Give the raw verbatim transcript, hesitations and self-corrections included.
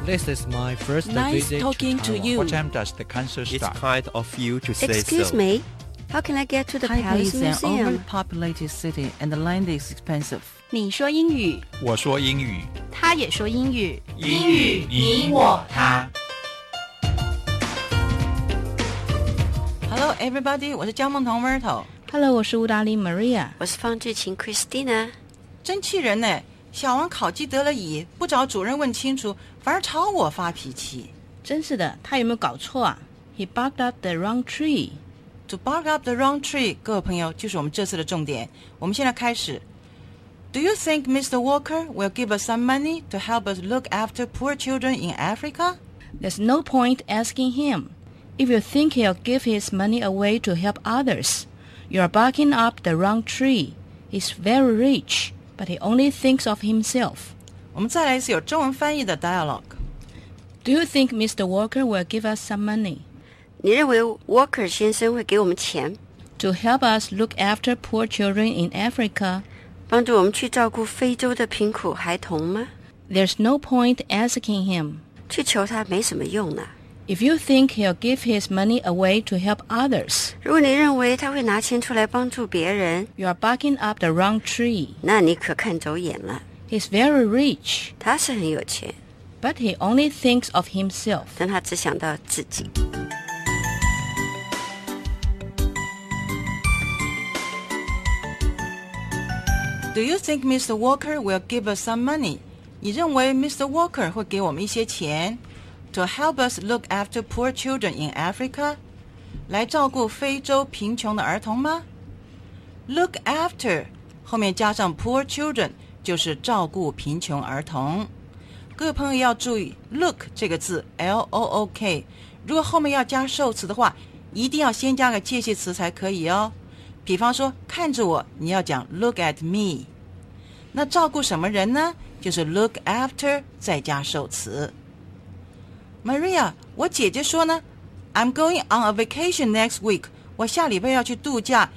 This is my first Nice visit talking to to Taiwan. you. What time does the concert It's start? kind of you to say Excuse so. me, how can I get to the Taipei Palace is an Museum? overpopulated city and the land is expensive. 你说英语， 我说英语， 他也说英语， 英语你我他。 Hello everybody， 我是江梦彤 Myrtle。Hello， 我是吴达利 Maria。 我是方志勤 Christina。 真气人呢！小王考绩得了乙，不找主任问清楚，反而朝我发脾气。 真是的，他有没有搞错啊 ？He barked up the wrong tree. To bark up the wrong tree， 各位朋友，就是我们这次的重点。我们现在开始。Do you think Mister Walker will give us some money to help us look after poor children in Africa? There's no point asking him. If you think he'll give his money away to help others, you're barking up the wrong tree. He's very rich, but he only thinks of himself. 我们再来一次有中文翻译的 dialogue. Do you think Mister Walker will give us some money? 你认为 Walker 先生会给我们钱 To help us look after poor children in Africa? 帮助我们去照顾非洲的贫苦孩童吗？ There's no point asking him. 去求他没什么用呢。 If you think he'll give his money away to help others, 如果你认为他会拿钱出来帮助别人， you're barking up the wrong tree. 那你可看走眼了。 He's very rich, 他是很有钱， but he only thinks of himself. 但他只想到自己。 Do you think Mister Walker will give us some money? 你认为 Mister Walker 会给我们一些钱 to help us look after poor children in Africa? 来照顾非洲贫穷的儿童吗？ Look after 后面加上 poor children 就是照顾贫穷儿童。各位朋友要注意 look 这个字 L O O K 如果后面要加受词的话，一定要先加个介系词才可以哦。比方说看着我，你要讲 look at me。 那照顾什么人呢？就是 look after 再加受词。 Maria， 我姐姐说呢 I'm going on a vacation next week， 我下礼拜要去度假，